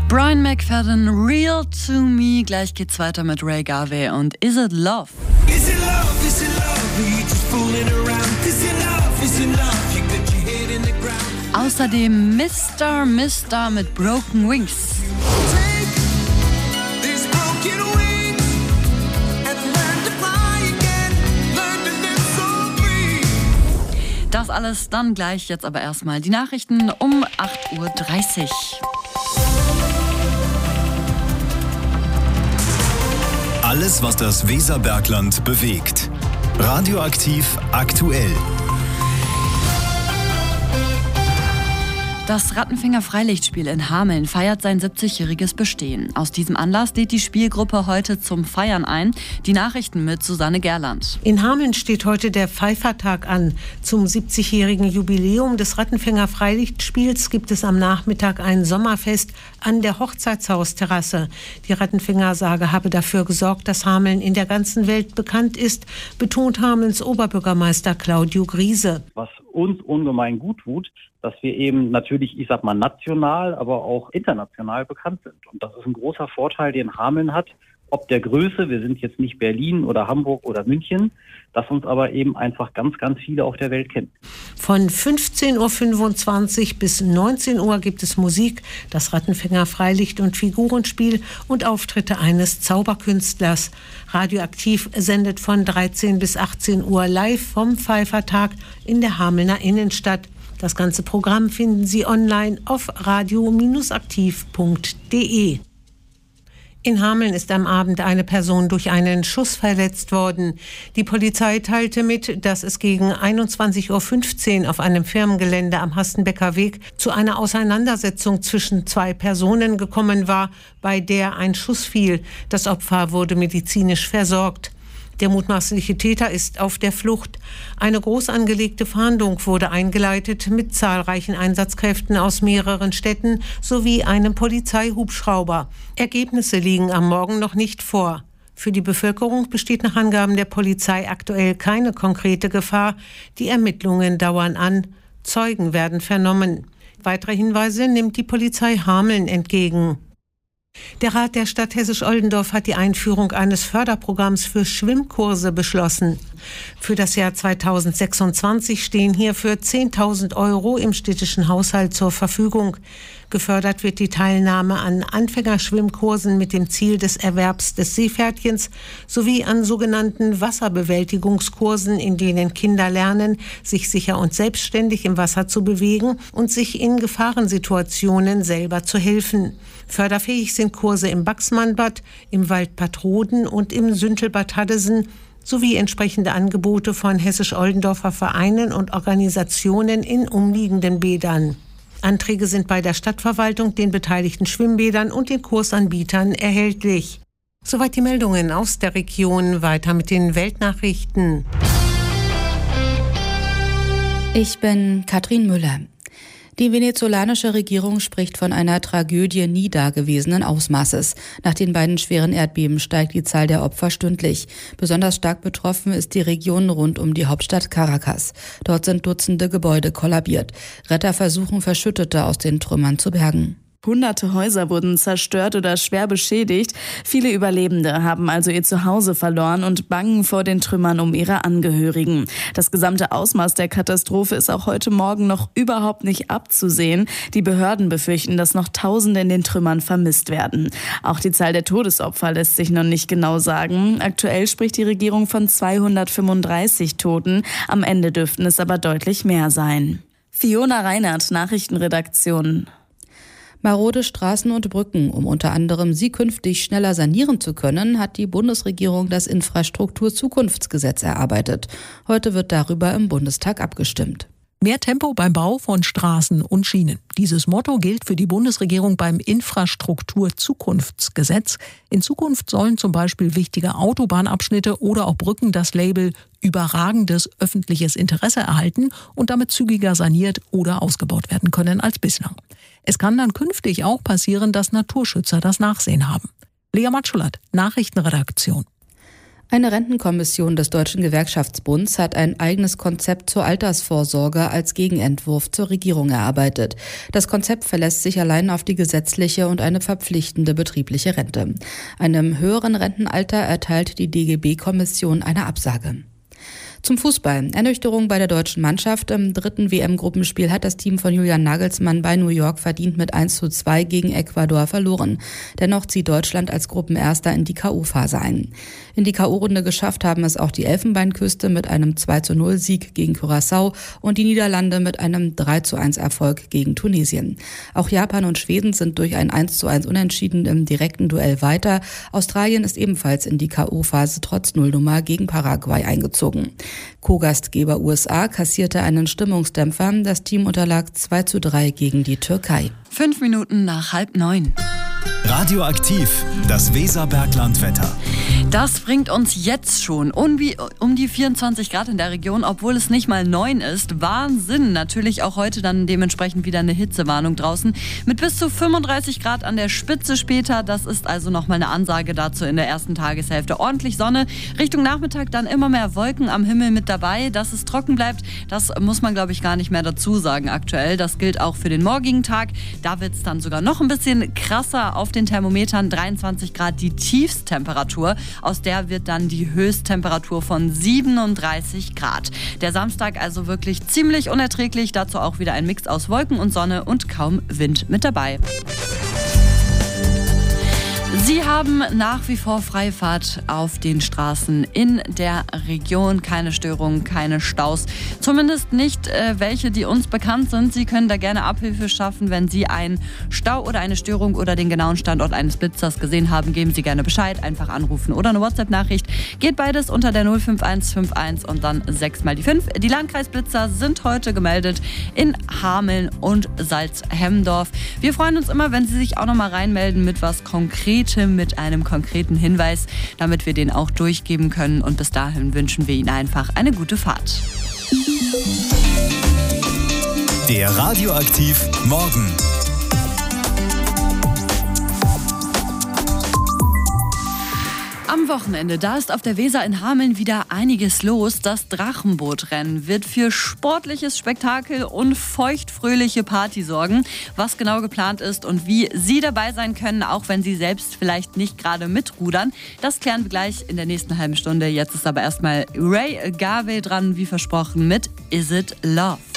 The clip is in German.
Brian McFadden, Real to Me. Gleich geht's weiter mit Ray Garvey und Is It Love? Is it love, is it love? Are you just fooling around? Is it love, is it love? You got your head in the ground. Außerdem Mr. mit Broken Wings. Das alles dann gleich, jetzt aber erstmal die Nachrichten um 8:30 Uhr. Alles, was das Weserbergland bewegt. Radioaktiv aktuell. Das Rattenfänger-Freilichtspiel in Hameln feiert sein 70-jähriges Bestehen. Aus diesem Anlass lädt die Spielgruppe heute zum Feiern ein. Die Nachrichten mit Susanne Gerland. In Hameln steht heute der Pfeifertag an. Zum 70-jährigen Jubiläum des Rattenfänger-Freilichtspiels gibt es am Nachmittag ein Sommerfest an der Hochzeitshausterrasse. Die Rattenfängersage habe dafür gesorgt, dass Hameln in der ganzen Welt bekannt ist, betont Hamelns Oberbürgermeister Claudio Griese. Was uns ungemein gut tut, dass wir eben natürlich, ich sag mal, national, aber auch international bekannt sind. Und das ist ein großer Vorteil, den Hameln hat, ob der Größe, wir sind jetzt nicht Berlin oder Hamburg oder München, dass uns aber eben einfach ganz, ganz viele auf der Welt kennen. Von 15:25 Uhr bis 19 Uhr gibt es Musik, das Rattenfänger Freilicht- und Figurenspiel und Auftritte eines Zauberkünstlers. Radioaktiv sendet von 13 bis 18 Uhr live vom Pfeifertag in der Hamelner Innenstadt. Das ganze Programm finden Sie online auf radio-aktiv.de. In Hameln ist am Abend eine Person durch einen Schuss verletzt worden. Die Polizei teilte mit, dass es gegen 21:15 Uhr auf einem Firmengelände am Hastenbecker Weg zu einer Auseinandersetzung zwischen zwei Personen gekommen war, bei der ein Schuss fiel. Das Opfer wurde medizinisch versorgt. Der mutmaßliche Täter ist auf der Flucht. Eine groß angelegte Fahndung wurde eingeleitet mit zahlreichen Einsatzkräften aus mehreren Städten sowie einem Polizeihubschrauber. Ergebnisse liegen am Morgen noch nicht vor. Für die Bevölkerung besteht nach Angaben der Polizei aktuell keine konkrete Gefahr. Die Ermittlungen dauern an. Zeugen werden vernommen. Weitere Hinweise nimmt die Polizei Hameln entgegen. Der Rat der Stadt Hessisch-Oldendorf hat die Einführung eines Förderprogramms für Schwimmkurse beschlossen. Für das Jahr 2026 stehen hierfür 10.000 € im städtischen Haushalt zur Verfügung. Gefördert wird die Teilnahme an Anfängerschwimmkursen mit dem Ziel des Erwerbs des Seepferdchens sowie an sogenannten Wasserbewältigungskursen, in denen Kinder lernen, sich sicher und selbstständig im Wasser zu bewegen und sich in Gefahrensituationen selber zu helfen. Förderfähig sind Kurse im Baxmannbad, im Waldbad Roden und im Süntelbad Haddesen sowie entsprechende Angebote von Hessisch-Oldendorfer Vereinen und Organisationen in umliegenden Bädern. Anträge sind bei der Stadtverwaltung, den beteiligten Schwimmbädern und den Kursanbietern erhältlich. Soweit die Meldungen aus der Region. Weiter mit den Weltnachrichten. Ich bin Katrin Müller. Die venezolanische Regierung spricht von einer Tragödie nie dagewesenen Ausmaßes. Nach den beiden schweren Erdbeben steigt die Zahl der Opfer stündlich. Besonders stark betroffen ist die Region rund um die Hauptstadt Caracas. Dort sind Dutzende Gebäude kollabiert. Retter versuchen, Verschüttete aus den Trümmern zu bergen. Hunderte Häuser wurden zerstört oder schwer beschädigt. Viele Überlebende haben also ihr Zuhause verloren und bangen vor den Trümmern um ihre Angehörigen. Das gesamte Ausmaß der Katastrophe ist auch heute Morgen noch überhaupt nicht abzusehen. Die Behörden befürchten, dass noch Tausende in den Trümmern vermisst werden. Auch die Zahl der Todesopfer lässt sich noch nicht genau sagen. Aktuell spricht die Regierung von 235 Toten. Am Ende dürften es aber deutlich mehr sein. Fiona Reinhardt, Nachrichtenredaktion. Marode Straßen und Brücken, um unter anderem sie künftig schneller sanieren zu können, hat die Bundesregierung das Infrastrukturzukunftsgesetz erarbeitet. Heute wird darüber im Bundestag abgestimmt. Mehr Tempo beim Bau von Straßen und Schienen. Dieses Motto gilt für die Bundesregierung beim Infrastrukturzukunftsgesetz. In Zukunft sollen zum Beispiel wichtige Autobahnabschnitte oder auch Brücken das Label überragendes öffentliches Interesse erhalten und damit zügiger saniert oder ausgebaut werden können als bislang. Es kann dann künftig auch passieren, dass Naturschützer das Nachsehen haben. Lea Matschulat, Nachrichtenredaktion. Eine Rentenkommission des Deutschen Gewerkschaftsbunds hat ein eigenes Konzept zur Altersvorsorge als Gegenentwurf zur Regierung erarbeitet. Das Konzept verlässt sich allein auf die gesetzliche und eine verpflichtende betriebliche Rente. Einem höheren Rentenalter erteilt die DGB-Kommission eine Absage. Zum Fußball. Ernüchterung bei der deutschen Mannschaft. Im 3. WM-Gruppenspiel hat das Team von Julian Nagelsmann bei New York verdient mit 1:2 gegen Ecuador verloren. Dennoch zieht Deutschland als Gruppenerster in die K.O.-Phase ein. In die K.O.-Runde geschafft haben es auch die Elfenbeinküste mit einem 2:0-Sieg gegen Curaçao und die Niederlande mit einem 3:1-Erfolg gegen Tunesien. Auch Japan und Schweden sind durch ein 1:1 Unentschieden im direkten Duell weiter. Australien ist ebenfalls in die K.O.-Phase trotz Nullnummer gegen Paraguay eingezogen. Co-Gastgeber USA kassierte einen Stimmungsdämpfer. Das Team unterlag 2:3 gegen die Türkei. 5 Minuten nach 8:30. Radioaktiv, das Weserberglandwetter. Das bringt uns jetzt schon um die 24 Grad in der Region, obwohl es nicht mal 9 ist. Wahnsinn! Natürlich auch heute dann dementsprechend wieder eine Hitzewarnung draußen. Mit bis zu 35 Grad an der Spitze später. Das ist also nochmal eine Ansage dazu in der ersten Tageshälfte. Ordentlich Sonne. Richtung Nachmittag dann immer mehr Wolken am Himmel mit dabei. Dass es trocken bleibt, das muss man, glaube ich, gar nicht mehr dazu sagen aktuell. Das gilt auch für den morgigen Tag. Da wird es dann sogar noch ein bisschen krasser auf den Thermometern. 23 Grad die Tiefsttemperatur. Aus der wird dann die Höchsttemperatur von 37 Grad. Der Samstag also wirklich ziemlich unerträglich. Dazu auch wieder ein Mix aus Wolken und Sonne und kaum Wind mit dabei. Sie haben nach wie vor Freifahrt auf den Straßen in der Region. Keine Störungen, keine Staus. Zumindest nicht welche, die uns bekannt sind. Sie können da gerne Abhilfe schaffen. Wenn Sie einen Stau oder eine Störung oder den genauen Standort eines Blitzers gesehen haben, geben Sie gerne Bescheid. Einfach anrufen oder eine WhatsApp-Nachricht. Geht beides unter der 05151 und dann 6 mal die 5. Die Landkreisblitzer sind heute gemeldet in Hameln und Salzhemdorf. Wir freuen uns immer, wenn Sie sich auch noch mal reinmelden mit was Konkretem, mit einem konkreten Hinweis, damit wir den auch durchgeben können. Und bis dahin wünschen wir Ihnen einfach eine gute Fahrt. Der Radioaktiv Morgen. Am Wochenende, da ist auf der Weser in Hameln wieder einiges los. Das Drachenbootrennen wird für sportliches Spektakel und feuchtfröhliche Party sorgen. Was genau geplant ist und wie Sie dabei sein können, auch wenn Sie selbst vielleicht nicht gerade mitrudern, das klären wir gleich in der nächsten halben Stunde. Jetzt ist aber erstmal Ray Garvey dran, wie versprochen, mit Is It Love?